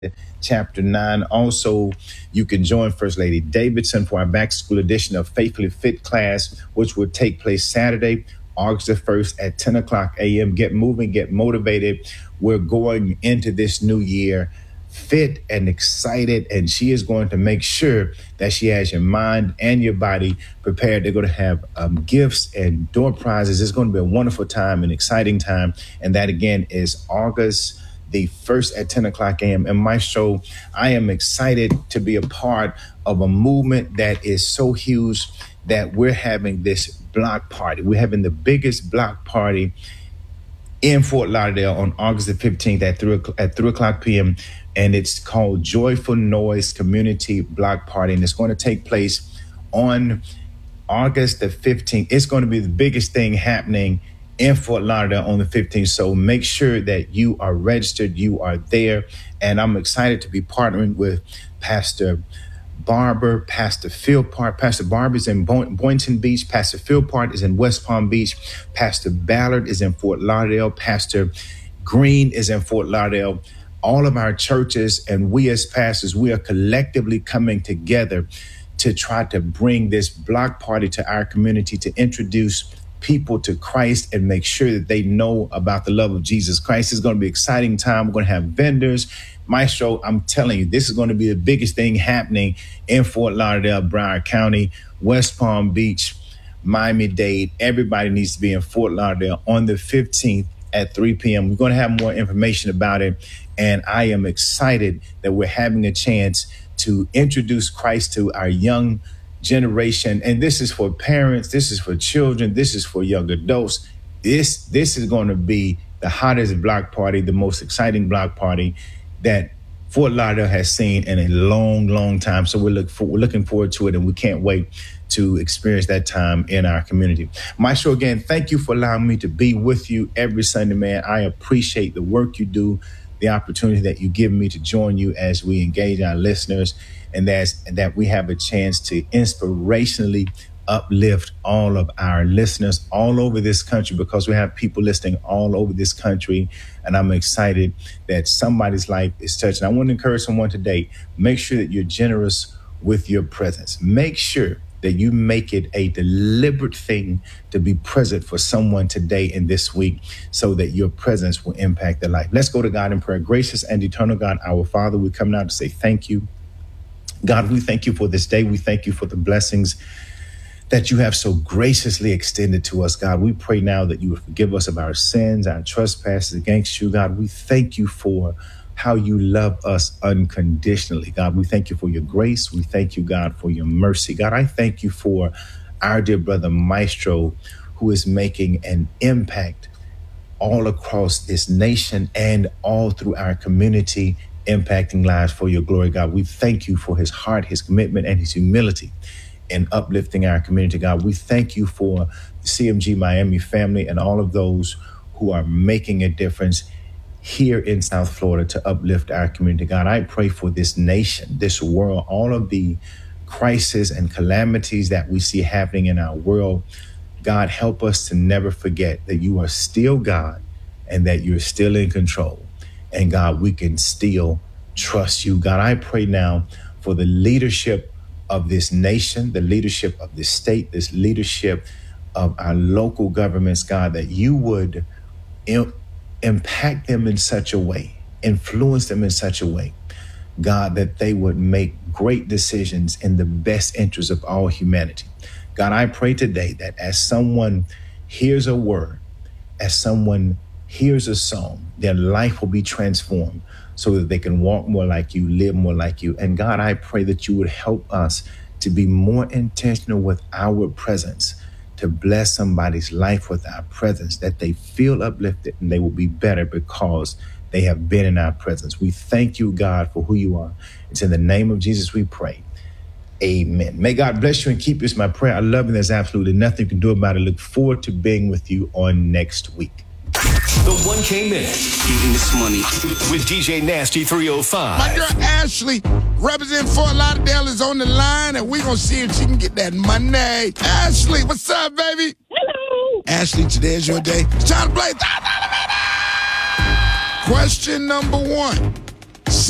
chapter 9. Also, you can join First Lady Davidson for our back to school edition of Faithfully Fit class, which will take place Saturday, August the 1st at 10 o'clock a.m. Get moving, get motivated. We're going into this new year fit and excited, and she is going to make sure that she has your mind and your body prepared. They're going to have gifts and door prizes. It's going to be a wonderful time, an exciting time, and that again is August the 1st at 10 o'clock a.m. And my show, I am excited to be a part of a movement that is so huge that we're having this block party. We're having the biggest block party in Fort Lauderdale on August the 15th at 3 o'clock p.m. And it's called Joyful Noise Community Block Party. And it's going to take place on August the 15th. It's going to be the biggest thing happening in Fort Lauderdale on the 15th. So make sure that you are registered, you are there. And I'm excited to be partnering with Pastor Barber, Pastor Philpott. Pastor Barber is in Boynton Beach. Pastor Philpott is in West Palm Beach. Pastor Ballard is in Fort Lauderdale. Pastor Green is in Fort Lauderdale. All of our churches and we as pastors, we are collectively coming together to try to bring this block party to our community, to introduce people to Christ and make sure that they know about the love of Jesus Christ. It's going to be an exciting time. We're going to have vendors. Maestro, I'm telling you, this is going to be the biggest thing happening in Fort Lauderdale, Broward County, West Palm Beach, Miami-Dade. Everybody needs to be in Fort Lauderdale on the 15th at 3 p.m. We're going to have more information about it. And I am excited that we're having a chance to introduce Christ to our young generation. And this is for parents. This is for children. This is for young adults. This is going to be the hottest block party, the most exciting block party that Fort Lauderdale has seen in a long, long time. So we're looking forward to it, and we can't wait to experience that time in our community. Maestro, again, thank you for allowing me to be with you every Sunday, man. I appreciate the work you do, the opportunity that you give me to join you as we engage our listeners, and that we have a chance to inspirationally uplift all of our listeners all over this country, because we have people listening all over this country. And I'm excited that somebody's life is touched. And I want to encourage someone today, make sure that you're generous with your presence. Make sure that you make it a deliberate thing to be present for someone today and this week, so that your presence will impact their life. Let's go to God in prayer. Gracious and eternal God, our Father, we come now to say thank you. God, we thank you for this day. We thank you for the blessings that you have so graciously extended to us, God. We pray now that you would forgive us of our sins, our trespasses against you, God. We thank you for how you love us unconditionally, God. We thank you for your grace. We thank you, God, for your mercy. God, I thank you for our dear brother Maestro, who is making an impact all across this nation and all through our community, impacting lives for your glory, God. We thank you for his heart, his commitment, and his humility in uplifting our community, God. We thank you for the CMG Miami family and all of those who are making a difference here in South Florida to uplift our community, God. I pray for this nation, this world, all of the crises and calamities that we see happening in our world. God, help us to never forget that you are still God and that you're still in control. And God, we can still trust you. God, I pray now for the leadership of this nation, the leadership of this state, this leadership of our local governments, God, that you would impact them in such a way, influence them in such a way, God, that they would make great decisions in the best interest of all humanity. God, I pray today that as someone hears a word, as someone hears a song, their life will be transformed so that they can walk more like you, live more like you. And God, I pray that you would help us to be more intentional with our presence, to bless somebody's life with our presence, that they feel uplifted and they will be better because they have been in our presence. We thank you, God, for who you are. It's in the name of Jesus we pray. Amen. May God bless you and keep you is my prayer. I love you. There's absolutely nothing you can do about it. Look forward to being with you on next week. The 1K Minute. Getting this money with DJ Nasty 305. My girl Ashley, representing Fort Lauderdale, is on the line, and we're going to see if she can get that money. Ashley, what's up, baby? Hello. Ashley, today's your day. It's time to play $1,000 Question number 1.